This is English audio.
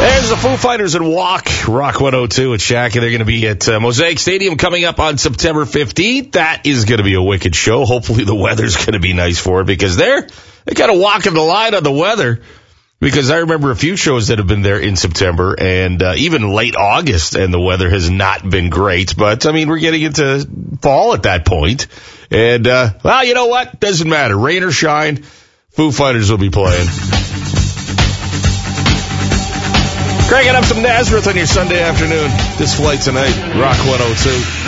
There's the Foo Fighters and Rock 102 at Shaq, and they're going to be at Mosaic Stadium coming up on September 15th. That is going to be a wicked show. Hopefully the weather's going to be nice for it, because they're kind of walking the line on the weather, because I remember a few shows that have been there in September and even late August, and the weather has not been great. But, I mean, we're getting into fall at that point. And, well, you know what? Doesn't matter. Rain or shine, Foo Fighters will be playing. Cranking up some Nazareth on your Sunday afternoon. This flight tonight, Rock 102.